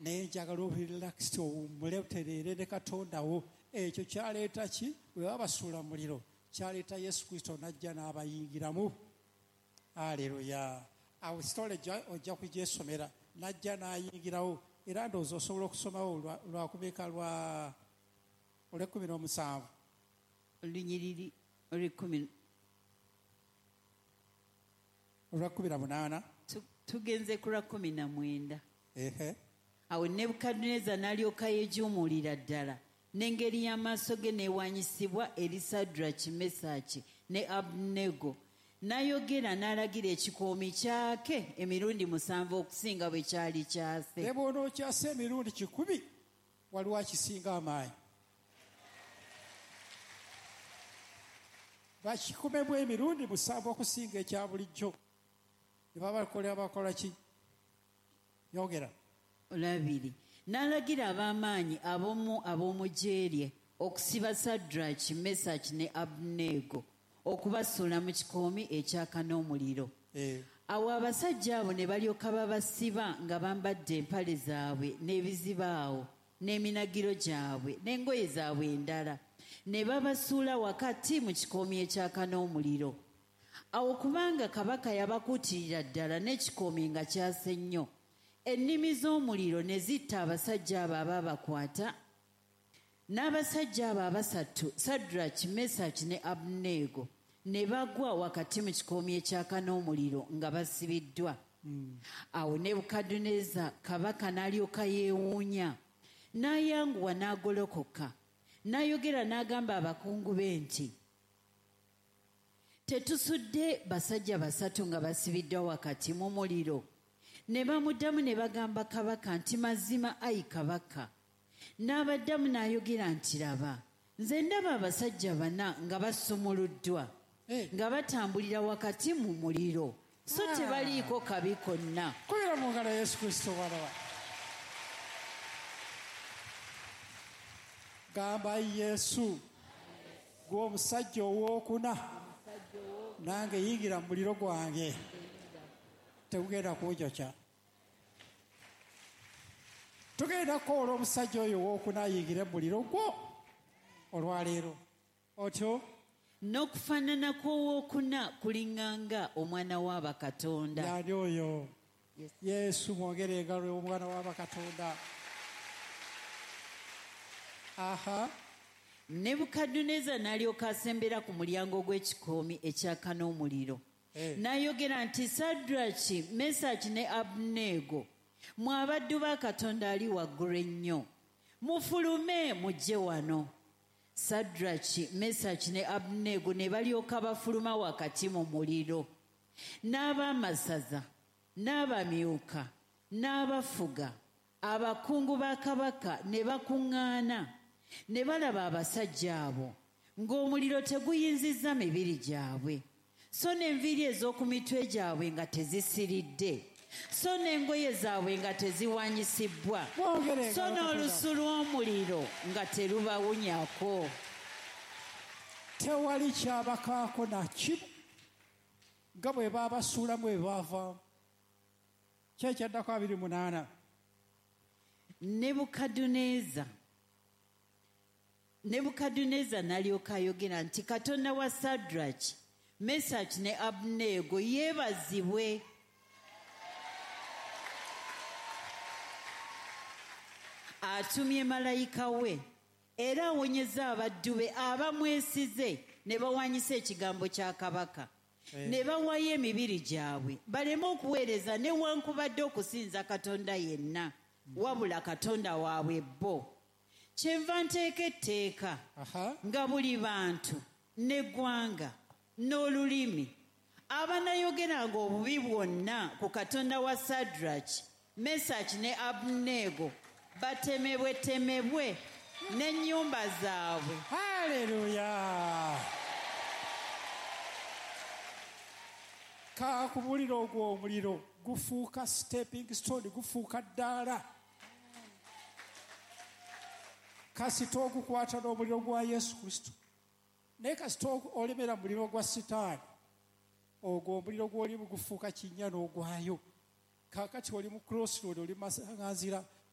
naye njagala obirelaxiti owummule otereere ne Katonda wo. Ekyo kyaleeta ki? Bwe babasuula mu muliro kyaleeta Yesu Kristo n'ajja n'abayingiramu. Aleluya. Awo sitole ojja kugyesomera, n'ajja n'ayingirawo, era ndowooza osobola okusomawo lwakubeeka olw'e17 olunyiriri olwa18 tugenze ku lwa19. ehe. Awo Nebukadduneeza n'alyoka yeejuumulira ddala, n'engeri y'amaaso ge neewanyisibwa eri Sadraki, Mesaki ne Abeduneego. N'ayogera n'alagira ekikoomi kyake emirundi 7 okusinga bwe kyali kyase. Ne bw'onookyasa emirundi 100 waliwo akisinga amaanyi. Bakikumemu emirundi 7 okusinga ekya bulijjo. Ne bakola ki? Yogera. Olabiri. N'alagira ab'amaanyi ab'omu gye lye okusiba Sadraki, Mesaki ne Abeduneego okubasuula mu kikoomi ekyaka n'omuliro. Awo abasajja abo ne balyoka babasiba nga bambadde empale zaabwe n'ebizibaawo n'eminagiro gyabwe n'engoye zaabwe endala, ne babasuula wakati mu kikoomi ekyaka n'omuliro. Awo kubanga kabaka yabakuutirira ddala n'ekikoomi nga kyase nnyo, ennimi z'omuliro ne zitta abasajja abo abaabakwata. N'abasajja abo abasatu, Sadraki, Mesaki ne Abeduneego, ne bagwa wakati mu kikoomi ekyaka n'omuliro nga basibiddwa. Awo Nebukadduneeza kabaka n'alyoka yeewuunya, n'ayanguwa n'agolokoka, n'ayogera n'agamba abakungu be nti, tetusudde basajja basatu nga basibiddwa wakati mu muliro? Ne bamuddamu ne bagamba kabaka nti, mazima ayi kabaka. N'abaddamu n'ayogera nti, laba, nze ndaba abasajja 4 nga basumuluddwa nga batambulira wakati mu muliro, so tebaliiko kabi konna. Kubira mu ngalo Yesu Kristo walawa. Gamba Yesu, gwe omusajja owookuna, nange yingira mu muliro gwange, tegugenda kunjokya. Tugenda koola omusajja oyo owookuna ayingire mu muliro gwo olwaleero. Otyo n'okufaanana kw'owookuna kulinganga omwana wa bakatonda. Yani oyo Yesu, mwongere engalo omwana wa bakatonda. Aha. Nebukadduneeza n'alyoka asembera ku mulyango gw'ekikoomi ekyaka n'omuliro. N'ayogera nti, Sadraki, Mesaki ne Abeduneego, mwe abaddu ba Katonda ali waggulu ennyo, mufulume mujje wano. Sadraki, Mesaki ne Abeduneego ne balyoka bafuluma wakati mu muliro. N'abaamasaza, n'abamyuka, n'abafuga, abakungu ba kabaka ne bakuŋŋaana, ne balaba abasajja abo ng'omuliro teguyinzizza mibiri gyabwe, so n'enviiri ez'oku mitwe gyabwe nga tezisiridde, so n'engoye zaabwe nga teziwanyisibbwa, so n'olusu lw'omuliro nga terubawunyako. Tewali kyabakaako na kimu nga bwe baabasuulamu bwe baavaamu. Kyekyaddako 28. Nebukadduneeza n'alyoka ayogera nti, Katonda wa Sadraki, Mesaki ne Abeduneego yeebazibwe. Atumye malayika we era awonyeza abaddu be abamwesize ne bawanyisa ekigambo kya kabaka, ne bawaayo emibiri gyabwe baleme okuweereza newankubadde okusinza katonda yenna wabula katonda waabwe bo. Kyenva nteeka etteeka nga buli bantu n'eggwanga n'olulimi abanayogeranga obubi bwonna ku katonda wa Sadraki, Mesaki ne Abeduneego batemebwe n'ennyumba zaabwe. Haleluya. Ka ku muliro ogwo, omuliro gufuuka stepping stone, gufuuka ddaala. Kasita ogukwata n'omuliro gwa Yesu Kristo, naye kasita olemera muliro gwa Sitaani, ogwo omuliro gw'oli gufuuka kinnya n'ogwayo. Kaakati oli mu crossroad, oli masanganzira,